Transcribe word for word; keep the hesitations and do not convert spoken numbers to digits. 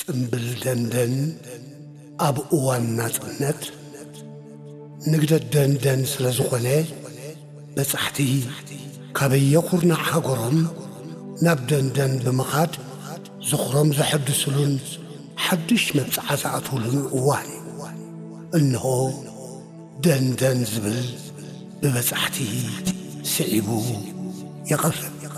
ጽምብል ደንደን ኣብ እዋን ናጽነት ንግደት ደንደን ስለ ዝኾነ በጻሕቲ ካበየ ኹርናዕ ሃገሮም ናብ ደንደን ብምኻድ ዝኽሮም ዘሐድስሉን ሓድሽ መብጽዓ ዝኣትውሉን እዋን እንሆ ደንደን ዝብል ብበጻሕቲ ስዒቡ የቐርብ።